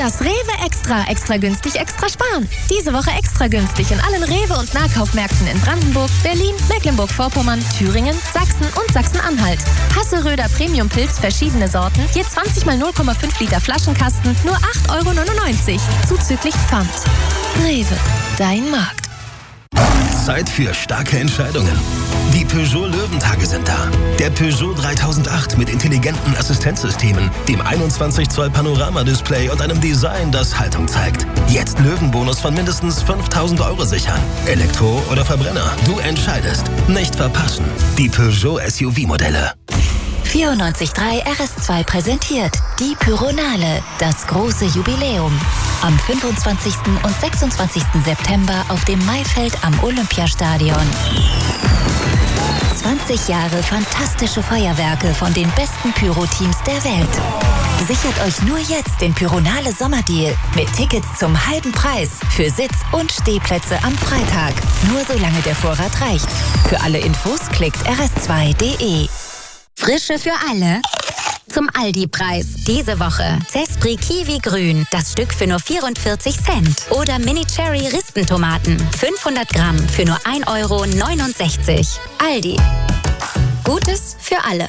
Das Rewe Extra. Extra günstig, extra sparen. Diese Woche extra günstig in allen Rewe- und Nahkaufmärkten in Brandenburg, Berlin, Mecklenburg-Vorpommern, Thüringen, Sachsen und Sachsen-Anhalt. Hasseröder Premium-Pilz, verschiedene Sorten, je 20 mal 0,5 Liter Flaschenkasten, nur 8,99 €, zuzüglich Pfand. Rewe, dein Markt. Zeit für starke Entscheidungen. Die Peugeot Löwentage sind da. Der Peugeot 3008 mit intelligenten Assistenzsystemen, dem 21 Zoll Panoramadisplay und einem Design, das Haltung zeigt. Jetzt Löwenbonus von mindestens 5.000 € sichern. Elektro oder Verbrenner, du entscheidest. Nicht verpassen. Die Peugeot SUV-Modelle. 94.3 RS2 präsentiert die Pyronale, das große Jubiläum. Am 25. und 26. September auf dem Maifeld am Olympiastadion. 20 Jahre fantastische Feuerwerke von den besten Pyro-Teams der Welt. Sichert euch nur jetzt den Pyronale Sommerdeal mit Tickets zum halben Preis für Sitz- und Stehplätze am Freitag. Nur solange der Vorrat reicht. Für alle Infos klickt rs2.de. Frische für alle. Zum Aldi-Preis. Diese Woche Zespri Kiwi Grün, das Stück für nur 44 Cent. Oder Mini Cherry Rispentomaten, 500 Gramm für nur 1,69 €. Aldi. Gutes für alle.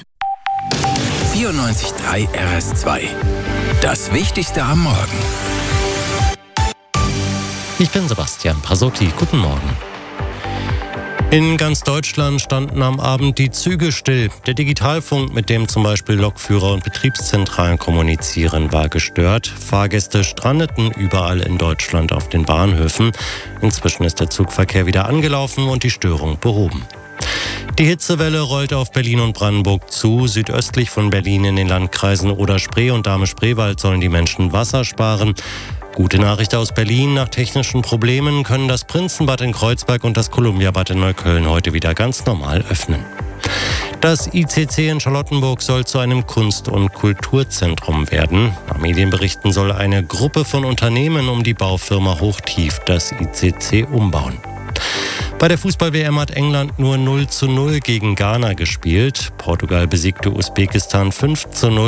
94.3 RS2. Das Wichtigste am Morgen. Ich bin Sebastian Pasotti. Guten Morgen. In ganz Deutschland standen am Abend die Züge still. Der Digitalfunk, mit dem zum Beispiel Lokführer und Betriebszentralen kommunizieren, war gestört. Fahrgäste strandeten überall in Deutschland auf den Bahnhöfen. Inzwischen ist der Zugverkehr wieder angelaufen und die Störung behoben. Die Hitzewelle rollt auf Berlin und Brandenburg zu. Südöstlich von Berlin in den Landkreisen Oder-Spree und Dahme-Spreewald sollen die Menschen Wasser sparen. Gute Nachricht aus Berlin. Nach technischen Problemen können das Prinzenbad in Kreuzberg und das Columbiabad in Neukölln heute wieder ganz normal öffnen. Das ICC in Charlottenburg soll zu einem Kunst- und Kulturzentrum werden. Nach Medienberichten soll eine Gruppe von Unternehmen um die Baufirma Hochtief das ICC umbauen. Bei der Fußball-WM hat England nur 0:0 gegen Ghana gespielt. Portugal besiegte Usbekistan 5:0.